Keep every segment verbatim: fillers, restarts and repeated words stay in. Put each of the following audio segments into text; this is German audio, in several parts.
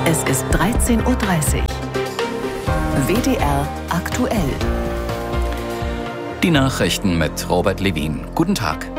Es ist dreizehn Uhr dreißig. W D R aktuell. Die Nachrichten mit Robert Levin. Guten Tag.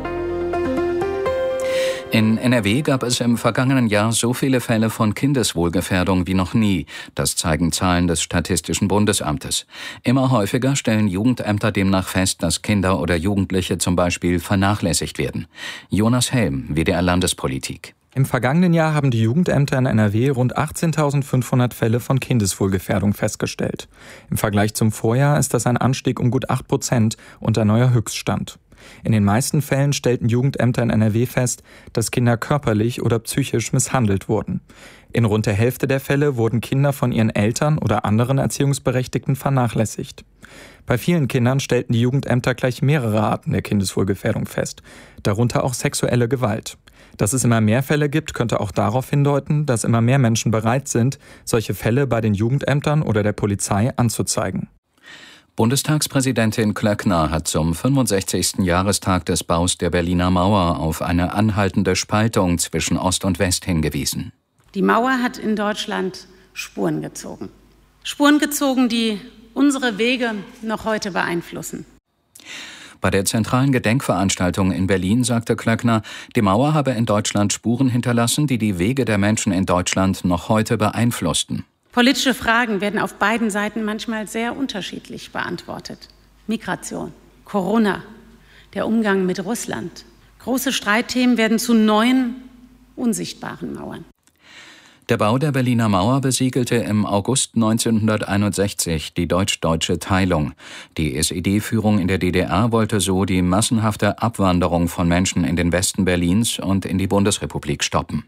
In N R W gab es im vergangenen Jahr so viele Fälle von Kindeswohlgefährdung wie noch nie. Das zeigen Zahlen des Statistischen Bundesamtes. Immer häufiger stellen Jugendämter demnach fest, dass Kinder oder Jugendliche zum Beispiel vernachlässigt werden. Jonas Helm, W D R Landespolitik. Im vergangenen Jahr haben die Jugendämter in N R W rund achtzehntausendfünfhundert Fälle von Kindeswohlgefährdung festgestellt. Im Vergleich zum Vorjahr ist das ein Anstieg um gut acht Prozent und ein neuer Höchststand. In den meisten Fällen stellten Jugendämter in N R W fest, dass Kinder körperlich oder psychisch misshandelt wurden. In rund der Hälfte der Fälle wurden Kinder von ihren Eltern oder anderen Erziehungsberechtigten vernachlässigt. Bei vielen Kindern stellten die Jugendämter gleich mehrere Arten der Kindeswohlgefährdung fest, darunter auch sexuelle Gewalt. Dass es immer mehr Fälle gibt, könnte auch darauf hindeuten, dass immer mehr Menschen bereit sind, solche Fälle bei den Jugendämtern oder der Polizei anzuzeigen. Bundestagspräsidentin Klöckner hat zum fünfundsechzigsten Jahrestag des Baus der Berliner Mauer auf eine anhaltende Spaltung zwischen Ost und West hingewiesen. Die Mauer hat in Deutschland Spuren gezogen. Spuren gezogen, die unsere Wege noch heute beeinflussen. Bei der zentralen Gedenkveranstaltung in Berlin sagte Klöckner, die Mauer habe in Deutschland Spuren hinterlassen, die die Wege der Menschen in Deutschland noch heute beeinflussten. Politische Fragen werden auf beiden Seiten manchmal sehr unterschiedlich beantwortet. Migration, Corona, der Umgang mit Russland. Große Streitthemen werden zu neuen, unsichtbaren Mauern. Der Bau der Berliner Mauer besiegelte im August neunzehnhunderteinundsechzig die deutsch-deutsche Teilung. Die S E D-Führung in der D D R wollte so die massenhafte Abwanderung von Menschen in den Westen Berlins und in die Bundesrepublik stoppen.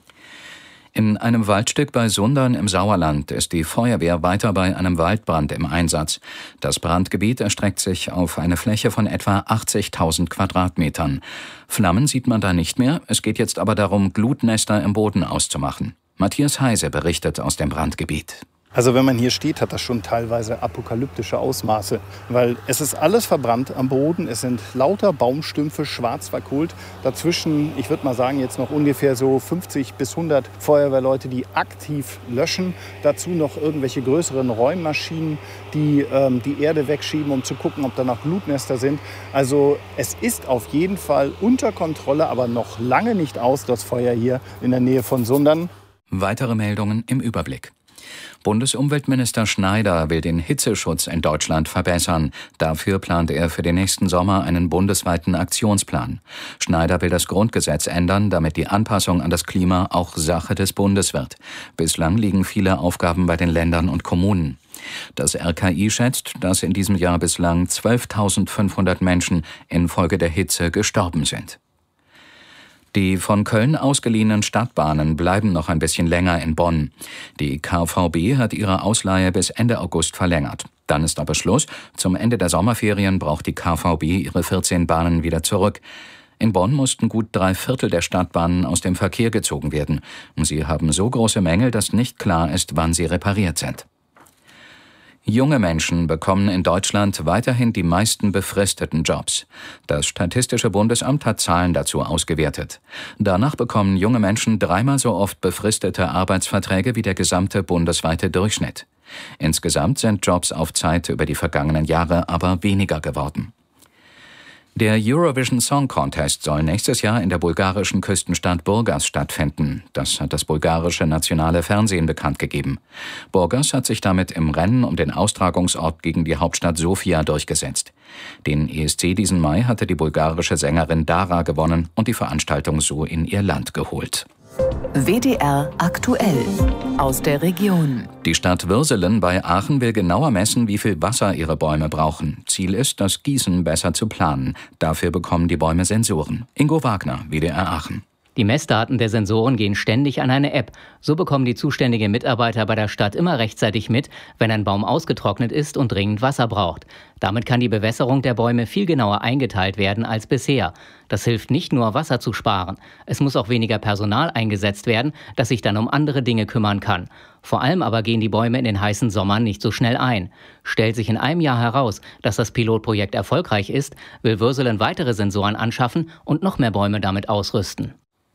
In einem Waldstück bei Sundern im Sauerland ist die Feuerwehr weiter bei einem Waldbrand im Einsatz. Das Brandgebiet erstreckt sich auf eine Fläche von etwa achtzigtausend Quadratmetern. Flammen sieht man da nicht mehr, es geht jetzt aber darum, Glutnester im Boden auszumachen. Matthias Heise berichtet aus dem Brandgebiet. Also wenn man hier steht, hat das schon teilweise apokalyptische Ausmaße, weil es ist alles verbrannt am Boden, es sind lauter Baumstümpfe schwarz verkohlt. Dazwischen, ich würde mal sagen, jetzt noch ungefähr so fünfzig bis hundert Feuerwehrleute, die aktiv löschen. Dazu noch irgendwelche größeren Räummaschinen, die ähm, die Erde wegschieben, um zu gucken, ob da noch Glutnester sind. Also es ist auf jeden Fall unter Kontrolle, aber noch lange nicht aus, das Feuer hier in der Nähe von Sundern. Weitere Meldungen im Überblick. Bundesumweltminister Schneider will den Hitzeschutz in Deutschland verbessern. Dafür plant er für den nächsten Sommer einen bundesweiten Aktionsplan. Schneider will das Grundgesetz ändern, damit die Anpassung an das Klima auch Sache des Bundes wird. Bislang liegen viele Aufgaben bei den Ländern und Kommunen. Das R K I schätzt, dass in diesem Jahr bislang zwölftausendfünfhundert Menschen infolge der Hitze gestorben sind. Die von Köln ausgeliehenen Stadtbahnen bleiben noch ein bisschen länger in Bonn. Die K V B hat ihre Ausleihe bis Ende August verlängert. Dann ist aber Schluss. Zum Ende der Sommerferien braucht die K V B ihre vierzehn Bahnen wieder zurück. In Bonn mussten gut drei Viertel der Stadtbahnen aus dem Verkehr gezogen werden. Sie haben so große Mängel, dass nicht klar ist, wann sie repariert sind. Junge Menschen bekommen in Deutschland weiterhin die meisten befristeten Jobs. Das Statistische Bundesamt hat Zahlen dazu ausgewertet. Danach bekommen junge Menschen dreimal so oft befristete Arbeitsverträge wie der gesamte bundesweite Durchschnitt. Insgesamt sind Jobs auf Zeit über die vergangenen Jahre aber weniger geworden. Der Eurovision Song Contest soll nächstes Jahr in der bulgarischen Küstenstadt Burgas stattfinden. Das hat das bulgarische nationale Fernsehen bekannt gegeben. Burgas hat sich damit im Rennen um den Austragungsort gegen die Hauptstadt Sofia durchgesetzt. Den E S C diesen Mai hatte die bulgarische Sängerin Dara gewonnen und die Veranstaltung so in ihr Land geholt. W D R aktuell aus der Region. Die Stadt Würselen bei Aachen will genauer messen, wie viel Wasser ihre Bäume brauchen. Ziel ist, das Gießen besser zu planen. Dafür bekommen die Bäume Sensoren. Ingo Wagner, W D R Aachen. Die Messdaten der Sensoren gehen ständig an eine App. So bekommen die zuständigen Mitarbeiter bei der Stadt immer rechtzeitig mit, wenn ein Baum ausgetrocknet ist und dringend Wasser braucht. Damit kann die Bewässerung der Bäume viel genauer eingeteilt werden als bisher. Das hilft nicht nur, Wasser zu sparen. Es muss auch weniger Personal eingesetzt werden, das sich dann um andere Dinge kümmern kann. Vor allem aber gehen die Bäume in den heißen Sommern nicht so schnell ein. Stellt sich in einem Jahr heraus, dass das Pilotprojekt erfolgreich ist, will Würselen weitere Sensoren anschaffen und noch mehr Bäume damit ausrüsten.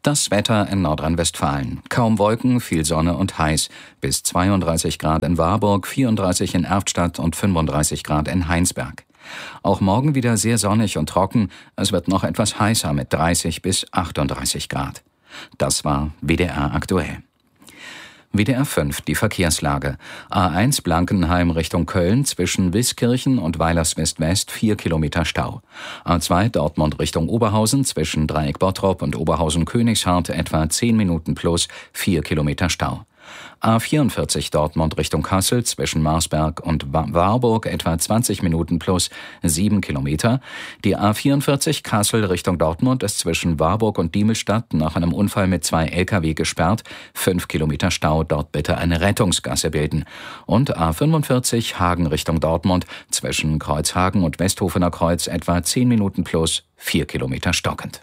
Das Wetter in Nordrhein-Westfalen. Kaum Wolken, viel Sonne und heiß. Bis zweiunddreißig Grad in Warburg, vierunddreißig in Erftstadt und fünfunddreißig Grad in Heinsberg. Auch morgen wieder sehr sonnig und trocken. Es wird noch etwas heißer mit dreißig bis achtunddreißig Grad. Das war W D R aktuell. W D R fünf, die Verkehrslage. A eins Blankenheim Richtung Köln zwischen Wiskirchen und Weilerswist-West vier Kilometer Stau. A zwei Dortmund Richtung Oberhausen zwischen Dreieck Bottrop und Oberhausen-Königshardt etwa zehn Minuten plus vier Kilometer Stau. A vierundvierzig Dortmund Richtung Kassel zwischen Marsberg und Warburg etwa zwanzig Minuten plus sieben Kilometer. Die A vierundvierzig Kassel Richtung Dortmund ist zwischen Warburg und Diemelstadt nach einem Unfall mit zwei L K W gesperrt. fünf Kilometer Stau, dort bitte eine Rettungsgasse bilden. Und A fünfundvierzig Hagen Richtung Dortmund zwischen Kreuzhagen und Westhofener Kreuz etwa zehn Minuten plus vier Kilometer stockend.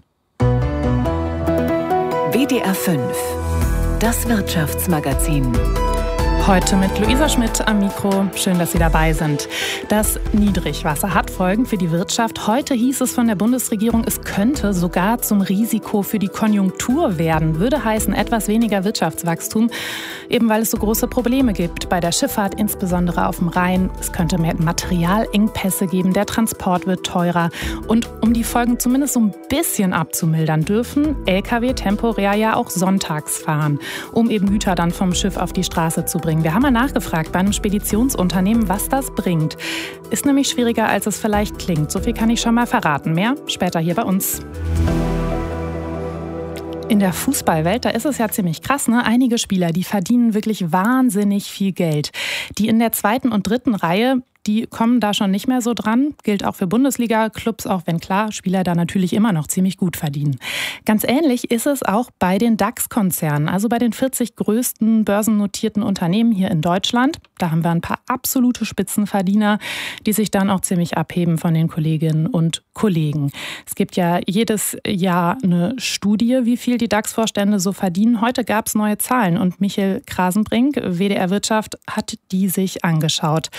W D R fünf. Das Wirtschaftsmagazin. Heute mit Luisa Schmidt am Mikro. Schön, dass Sie dabei sind. Das Niedrigwasser hat Folgen für die Wirtschaft. Heute hieß es von der Bundesregierung, es könnte sogar zum Risiko für die Konjunktur werden. Würde heißen, etwas weniger Wirtschaftswachstum, eben weil es so große Probleme gibt bei der Schifffahrt, insbesondere auf dem Rhein. Es könnte mehr Materialengpässe geben, der Transport wird teurer. Und um die Folgen zumindest so ein bisschen abzumildern, dürfen L K W temporär ja auch sonntags fahren, um eben Güter dann vom Schiff auf die Straße zu bringen. Wir haben mal nachgefragt bei einem Speditionsunternehmen, was das bringt. Ist nämlich schwieriger, als es vielleicht klingt. So viel kann ich schon mal verraten. Mehr später hier bei uns. In der Fußballwelt, da ist es ja ziemlich krass, ne? Einige Spieler, die verdienen wirklich wahnsinnig viel Geld. Die in der zweiten und dritten Reihe, die kommen da schon nicht mehr so dran. Gilt auch für Bundesliga-Clubs, auch wenn klar, Spieler da natürlich immer noch ziemlich gut verdienen. Ganz ähnlich ist es auch bei den DAX-Konzernen, also bei den vierzig größten börsennotierten Unternehmen hier in Deutschland. Da haben wir ein paar absolute Spitzenverdiener, die sich dann auch ziemlich abheben von den Kolleginnen und Kollegen. Es gibt ja jedes Jahr eine Studie, wie viel die DAX-Vorstände so verdienen. Heute gab es neue Zahlen und Michael Krasenbrink, W D R Wirtschaft, hat die sich angeschaut.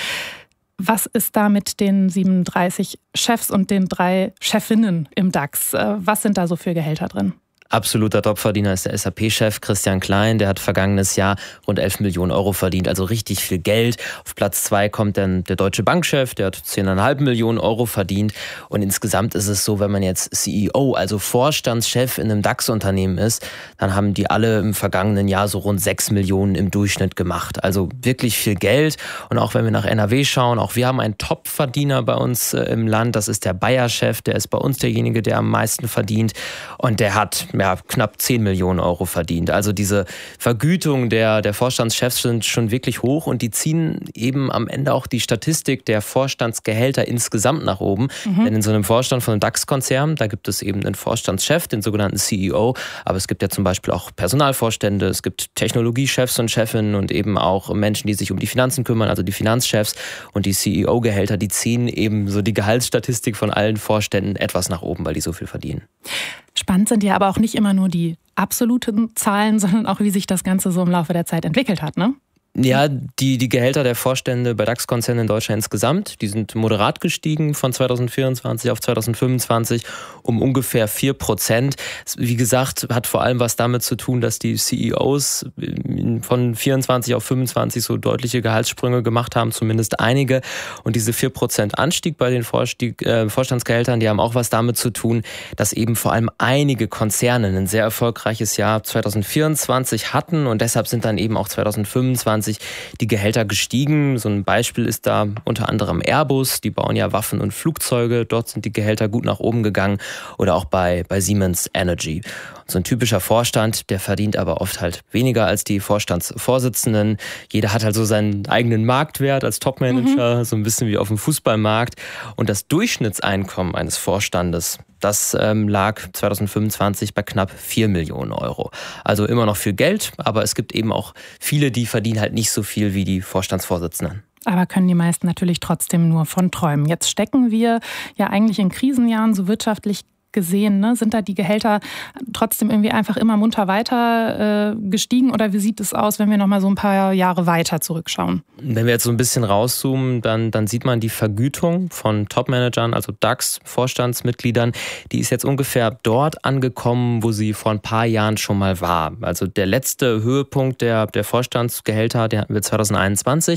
Was ist da mit den siebenunddreißig Chefs und den drei Chefinnen im DAX? Was sind da so für Gehälter drin? Absoluter Topverdiener ist der S A P-Chef Christian Klein. Der hat vergangenes Jahr rund elf Millionen Euro verdient, also richtig viel Geld. Auf Platz zwei kommt dann der Deutsche Bankchef, der hat zehn Komma fünf Millionen Euro verdient. Und insgesamt ist es so, wenn man jetzt C E O, also Vorstandschef in einem DAX-Unternehmen ist, dann haben die alle im vergangenen Jahr so rund sechs Millionen im Durchschnitt gemacht. Also wirklich viel Geld. Und auch wenn wir nach N R W schauen, auch wir haben einen Top-Verdiener bei uns im Land. Das ist der Bayer-Chef, der ist bei uns derjenige, der am meisten verdient. Und der hat ja, knapp zehn Millionen Euro verdient. Also diese Vergütung der, der Vorstandschefs sind schon wirklich hoch und die ziehen eben am Ende auch die Statistik der Vorstandsgehälter insgesamt nach oben. Mhm. Denn in so einem Vorstand von einem DAX-Konzern, da gibt es eben einen Vorstandschef, den sogenannten C E O, aber es gibt ja zum Beispiel auch Personalvorstände, es gibt Technologiechefs und Chefinnen und eben auch Menschen, die sich um die Finanzen kümmern, also die Finanzchefs, und die C E O-Gehälter, die ziehen eben so die Gehaltsstatistik von allen Vorständen etwas nach oben, weil die so viel verdienen. Spannend sind ja aber auch nicht immer nur die absoluten Zahlen, sondern auch, wie sich das Ganze so im Laufe der Zeit entwickelt hat, ne? Ja, die, die Gehälter der Vorstände bei DAX-Konzernen in Deutschland insgesamt, die sind moderat gestiegen von zweitausendvierundzwanzig auf zweitausendfünfundzwanzig um ungefähr vier Prozent. Wie gesagt, hat vor allem was damit zu tun, dass die C E Os von vierundzwanzig auf fünfundzwanzig so deutliche Gehaltssprünge gemacht haben, zumindest einige. Und diese vier Prozent Anstieg bei den Vorstieg, äh, Vorstandsgehältern, die haben auch was damit zu tun, dass eben vor allem einige Konzerne ein sehr erfolgreiches Jahr zweitausendvierundzwanzig hatten und deshalb sind dann eben auch zweitausendfünfundzwanzig die Gehälter gestiegen. So ein Beispiel ist da unter anderem Airbus, die bauen ja Waffen und Flugzeuge, dort sind die Gehälter gut nach oben gegangen oder auch bei, bei Siemens Energy. So ein typischer Vorstand, der verdient aber oft halt weniger als die Vorstandsvorsitzenden. Jeder hat halt so seinen eigenen Marktwert als Topmanager, mhm. so ein bisschen wie auf dem Fußballmarkt. Und das Durchschnittseinkommen eines Vorstandes, das ähm, lag zweitausendfünfundzwanzig bei knapp vier Millionen Euro. Also immer noch viel Geld, aber es gibt eben auch viele, die verdienen halt nicht so viel wie die Vorstandsvorsitzenden. Aber können die meisten natürlich trotzdem nur von träumen. Jetzt stecken wir ja eigentlich in Krisenjahren so wirtschaftlich gesehen? Ne? Sind da die Gehälter trotzdem irgendwie einfach immer munter weiter äh, gestiegen oder wie sieht es aus, wenn wir noch mal so ein paar Jahre weiter zurückschauen? Wenn wir jetzt so ein bisschen rauszoomen, dann, dann sieht man die Vergütung von Topmanagern, also DAX-Vorstandsmitgliedern, die ist jetzt ungefähr dort angekommen, wo sie vor ein paar Jahren schon mal war. Also der letzte Höhepunkt der, der Vorstandsgehälter, der hatten wir zwanzig einundzwanzig.